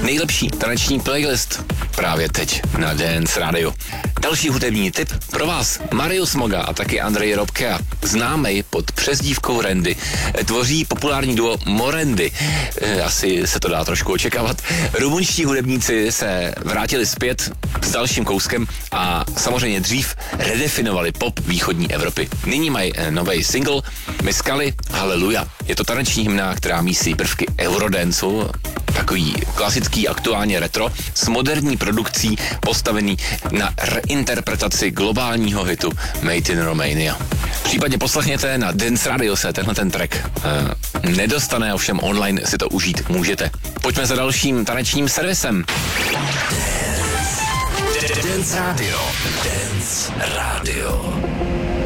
Nejlepší taneční playlist právě teď na Dance Radio. Další hudební tip pro vás. Marius Moga a taky Andrej Robka, známej pod přezdívkou Randy, tvoří populární duo Morandy. Asi se to dá trošku očekávat. Rumunští hudebníci se vrátili zpět s dalším kouskem a samozřejmě dřív redefinovali pop východní Evropy. Nyní mají nový single Miskali Haleluja. Je to taneční hymna, která mísí prvky eurodanceu, takový klasický, aktuálně retro, s moderní produkcí postavený na reinterpretaci globálního hitu Made in Romania. Případně poslechněte, na Dance Radio se tenhle ten track nedostane, ovšem online si to užít můžete. Pojďme za dalším tanečním servisem. Dance Radio. Dance Radio.